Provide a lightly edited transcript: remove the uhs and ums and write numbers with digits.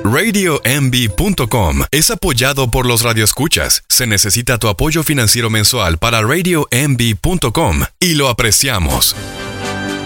RadioMB.com es apoyado por los radioescuchas. Se necesita tu apoyo financiero mensual para RadioMB.com y lo apreciamos.